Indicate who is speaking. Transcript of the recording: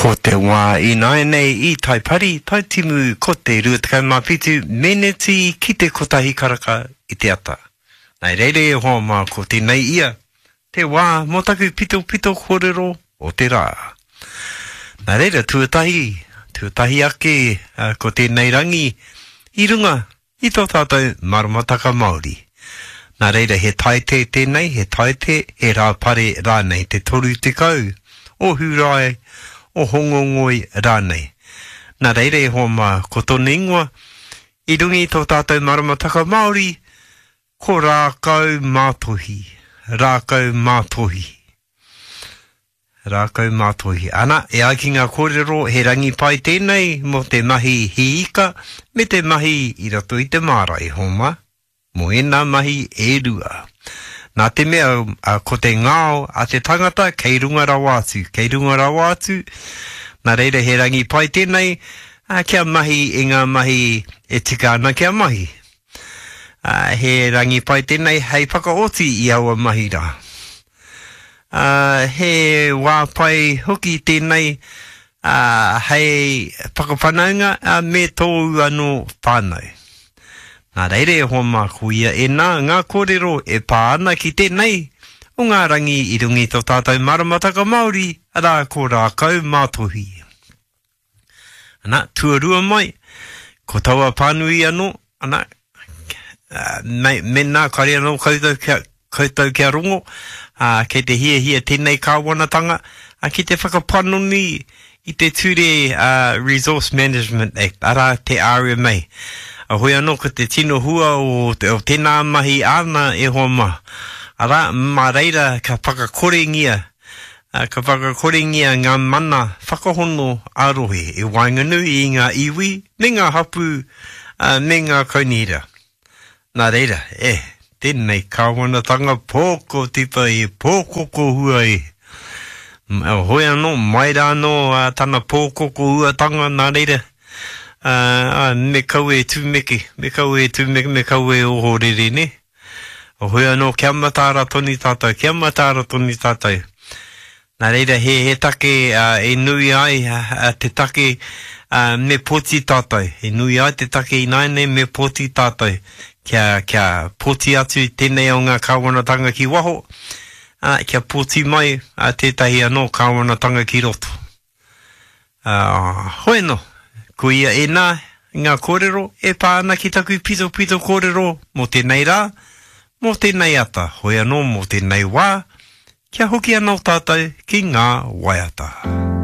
Speaker 1: Ko te wā I nai nei I tai pari, tai timu ko te ruatakau mapitu, meneti ki te kotahi karaka I te ata. Nei reire e hoa mā ko te nei ia, te wā motaku pito pito kōrero o te rā. Nei reire tuatahi ake ko te nei rangi I runga I tō tātou maramataka Māori. Nei reire he taite tēnei, he taite he rā pare rānei te toru te kau, o hurai, o hongongoi rānei. Nā reire hoa mā ko tōna ingoa, I rungi tō tātou maramataka Māori, ko rākau mātohi. Rākau mātohi. Rākau mātohi. Ana, e ai ki ngā kōrero he rangi pai tēnei mo te mahi hiika, me te mahi I rato I te mārai, hoa mā. Mo ena mahi e rua. Nā te mea ko te ngāo a te tangata kei runga rawa atu. Nā reira he rangi pai tēnei, kia mahi I ngā mahi e tika ana kia mahi. He rangi pai tēnei hei whakaoti I aua mahi rā. He wā pai hoki tēnei hei whakawhanaunga me tōu anō pānau. Nā reire e hoa mā kuia e nā ngā kōrero e pāana ki tēnei o ngā rangi I rungi tō tātou maramataka Māori rā ko rākau mātohi. Ana, tuarua mai, ko taua pānui anō, ana, me nā kare anō koutou kia rongo, kei te hia tēnei kāwanatanga, ki te whakapanoni I te Ture Resource Management Act, ara te RMA. A hoi anō ko te tino hua o tēnā mahi ana e hoa mā. Ara, mā reira ka whakakorengia ngā mana whakahono arohe e wainganui I ngā iwi, me ngā hapu, me ngā kaunira. Nā reira, tēnei kāwanatanga pōko tipa pōko ko hua hoi anō, mai rā anō tāna pōko ko hua tanga nā reira. Me kau e tūmeke, me kau e oho rere, ne? O hoi anō, kia matāra toni tātou. Nā reira, he take e nui ai te take me poti tātou. He nui ai te take I naine me poti tātou. Kia poti atu tēnei o ngā kāwanatanga ki waho. Kia poti mai tētahi anō kāwanatanga ki roto. Hoi anō. Ko ia e nā, ngā kōrero, e pāna ki taku pito kōrero, mo tēnei rā, mo tēnei ata, hoi anō mo tēnei wā, kia hoki anō tātou ki ngā waiata.